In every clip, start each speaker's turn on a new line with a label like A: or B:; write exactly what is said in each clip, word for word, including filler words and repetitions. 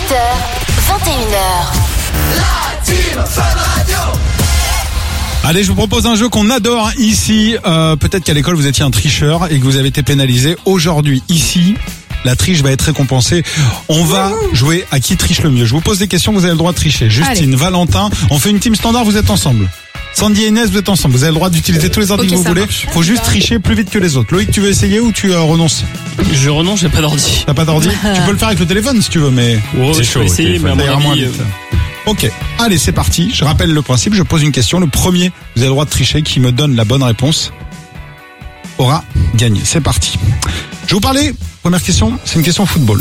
A: dix-huit heures, vingt et une heures.
B: La Team Fun Radio.
C: Allez, je vous propose un jeu qu'on adore ici. Euh, peut-être qu'à l'école vous étiez un tricheur et que vous avez été pénalisé. Aujourd'hui, ici, la triche va être récompensée. On va jouer à qui triche le mieux. Je vous pose des questions, vous avez le droit de tricher. Justine, Allez. Valentin, on fait une team standard, vous êtes ensemble. Sandy et Inès, vous êtes ensemble. Vous avez le droit d'utiliser tous les ordi okay, que vous voulez. Marche. Faut juste tricher plus vite que les autres. Loïc, tu veux essayer ou tu euh, renonces?
D: Je renonce, j'ai pas d'ordi.
C: T'as pas d'ordi? Tu peux le faire avec le téléphone si tu veux, mais
D: oh, c'est chaud. Essayer, mais à mon avis, euh...
C: Ok, allez, c'est parti. Je rappelle le principe, je pose une question. Le premier, vous avez le droit de tricher, qui me donne la bonne réponse aura gagné. C'est parti. Je vais vous parler, première question, c'est une question football.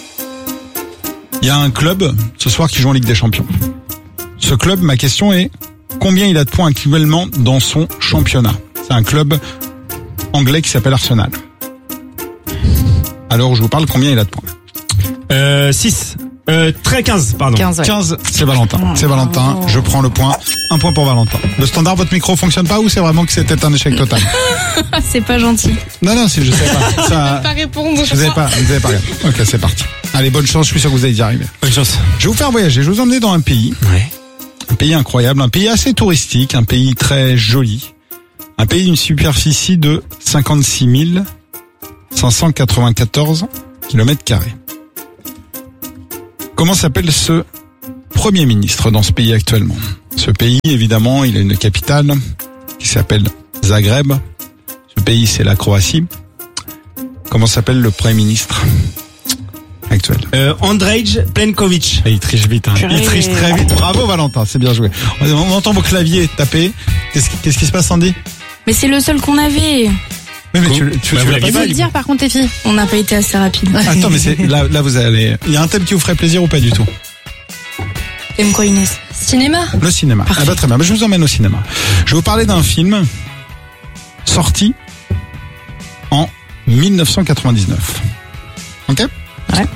C: Il y a un club, ce soir, qui joue en Ligue des Champions. Ce club, ma question est, combien il a de points actuellement dans son championnat? C'est un club anglais qui s'appelle Arsenal. Alors, je vous parle, combien il a de points?
D: Euh, six. Euh, très quinze, pardon.
C: quinze, ouais. quinze, c'est Valentin. C'est Valentin. Je prends le point. Un point pour Valentin. Le standard, votre micro fonctionne pas ou c'est vraiment que c'était un échec total?
E: C'est pas gentil.
C: Non, non, si je sais pas. Ça...
E: Je vais pas répondre.
C: Vous avez pas, vous avez pas regardé. Ok, c'est parti. Allez, bonne chance. Je suis sûr que vous allez y arriver.
D: Bonne chance.
C: Je vais vous faire voyager. Je vais vous emmener dans un pays.
D: Ouais.
C: Un pays incroyable. Un pays assez touristique. Un pays très joli. Un pays d'une superficie de cinquante-six mille cinq cent quatre-vingt-quatorze kilomètres carrés. Comment s'appelle ce Premier ministre dans ce pays actuellement? Ce pays, évidemment, il a une capitale qui s'appelle Zagreb. Ce pays, c'est la Croatie. Comment s'appelle le Premier ministre actuel?
D: euh, Andrej Plenković.
C: Et il triche vite, hein. Il triche très vite. Bravo Valentin, c'est bien joué. On entend vos claviers taper. Qu'est-ce, qu'est-ce qui se passe, Sandy?
E: Mais c'est le seul qu'on avait.
C: Mais, mais tu, tu,
E: bah,
C: tu
E: l'as pas dit. Le dire par contre les filles, on n'a pas été assez rapide.
C: Attends, mais c'est là, là vous allez. Il y a un thème qui vous ferait plaisir ou pas du tout?
E: T'aimes quoi, Inès? Cinéma.
C: Le cinéma. Parfait. Ah bah très bien. Bah, je vous emmène au cinéma. Je vais vous parler d'un film sorti en dix-neuf cent quatre-vingt-dix-neuf. Ok?
E: Ouais.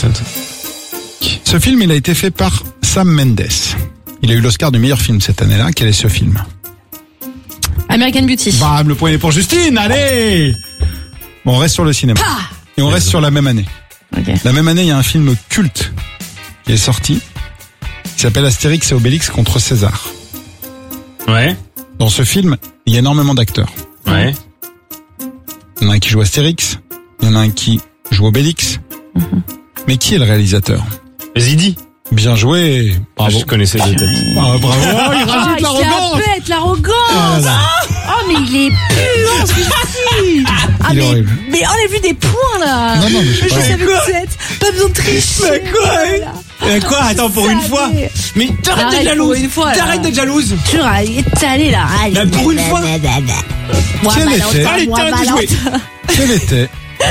C: Ce film, il a été fait par Sam Mendes. Il a eu l'Oscar du meilleur film cette année-là. Quel est ce film?
E: American Beauty.
C: Bam, le point est pour Justine, allez! Bon, on reste sur le cinéma. Ah et on reste sur la même année.
E: Okay.
C: La même année, il y a un film culte qui est sorti, qui s'appelle Astérix et Obélix contre César.
D: Ouais.
C: Dans ce film, il y a énormément d'acteurs.
D: Ouais.
C: Il y en a un qui joue Astérix, il y en a un qui joue Obélix. Mm-hmm. Mais qui est le réalisateur?
D: Zidi.
C: Bien joué. Bravo.
D: Je connaissais deux têtes.
C: Ah, bravo. Oh, il rajoute
E: ah,
C: l'arrogance.
E: Il la pète, l'arrogance.
C: Ah, là, là.
E: Oh, mais il est puant, celui-ci. Ah,
C: il est
E: mais,
C: horrible.
E: mais enlève-lui des points, là.
C: Non, non, mais je sais
E: mais
C: pas.
E: Je savais que êtes. Pas besoin de tricher.
D: Mais quoi? Mais quoi? Attends, pour une fois. Mais t'arrêtes d'être jalouse. T'arrêtes d'être jalouse.
E: Tu vas aller là.
D: Là, pour une fois.
C: Quel était?
D: Allez, t'arrêtes de jouer.
C: Quel était?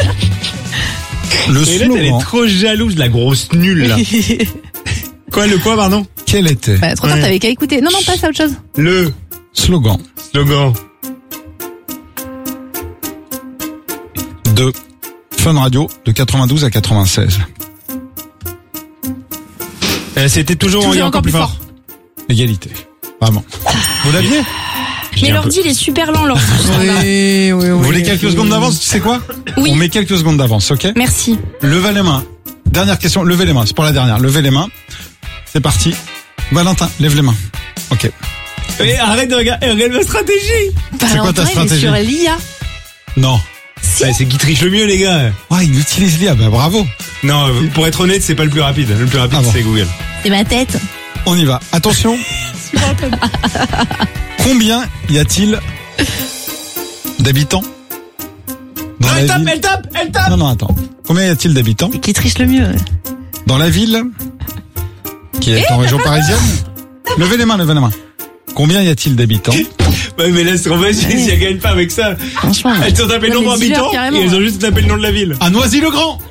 C: Le slogan.
D: Elle est trop jalouse, la grosse nulle, là. Quoi, le quoi, pardon?
C: Quel était?
E: Bah, trop tard, ouais. T'avais qu'à écouter. Non, non, passe à autre chose.
D: Le
C: slogan.
D: Slogan.
C: De Fun Radio de quatre-vingt-douze à quatre-vingt-seize.
D: Euh, c'était toujours, toujours encore, encore plus fort. fort.
C: Égalité. Vraiment. Vous l'aviez?
E: Mais l'ordi, il est super lent, l'ordi.
C: Oui, oui, oui. Vous voulez quelques oui. secondes d'avance? Tu sais quoi?
E: Oui.
C: On met quelques secondes d'avance, ok?
E: Merci.
C: Levez les mains. Dernière question. Levez les mains. C'est pour la dernière. Levez les mains. C'est parti. Valentin, lève les mains. Ok.
D: Et arrête de regarder, regarde ma stratégie.
C: Bah, c'est quoi ta stratégie?
E: Sur l'I A.
C: Non.
D: Si. Ouais, c'est qui triche le mieux, les gars.
C: Ouais, il utilise l'I A. Bah, bravo.
D: Non, pour être honnête, c'est pas le plus rapide. Le plus rapide, ah bon. C'est Google.
E: C'est ma tête.
C: On y va. Attention. Combien y a-t-il d'habitants dans
D: non,
C: la
D: elle tape,
C: ville...
D: elle tape, elle tape.
C: Non, non, attends. Combien y a-t-il d'habitants?
E: Qui triche le mieux?
C: Dans la ville qui est en région parisienne. Levez les mains, levez les mains. Combien y a-t-il d'habitants?
D: Ouais, mais là, c'est trop facile si elle gagne pas avec ça.
E: Franchement.
D: Elles ont tapé le nombre d'habitants et elles ont juste tapé le nom de la ville.
C: À Noisy-le-Grand.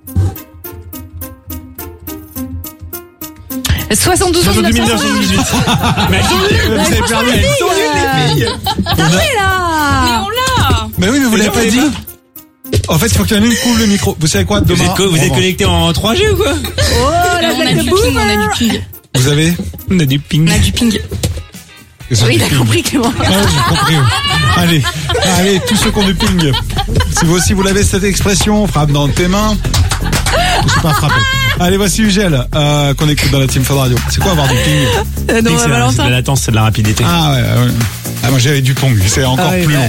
E: soixante-douze
D: mille neuf cent dix-huit. Mais elles sont nues. Vous avez perdu. Elles sont nues, les filles.
E: Arrête là. Mais on l'a.
C: Mais oui, mais vous l'avez pas dit. En fait, il faut qu'il y en ait une qui couvre le micro. Vous savez quoi, demain?
D: Vous êtes, vous êtes connecté en trois G ou quoi?
E: Oh, la blague de ping, on a du ping.
C: Vous avez?
D: On a du ping.
E: On a du ping. Oui, il a compris, Clément.
C: Ah, j'ai compris. Allez, allez, tous ceux qui ont du ping. Si vous aussi vous l'avez cette expression, frappe dans tes mains. suis pas frappé. Allez, voici Ugel, euh, qu'on écoute dans la Team Fun Radio. C'est quoi avoir du ping?
E: Euh, non,
D: Ping, c'est, la, c'est de
E: Valentin.
D: la latence, c'est de la rapidité.
C: Ah ouais, ouais. Ah, moi j'avais du pong, c'est encore
E: Ah oui,
C: plus
E: bah,
C: long.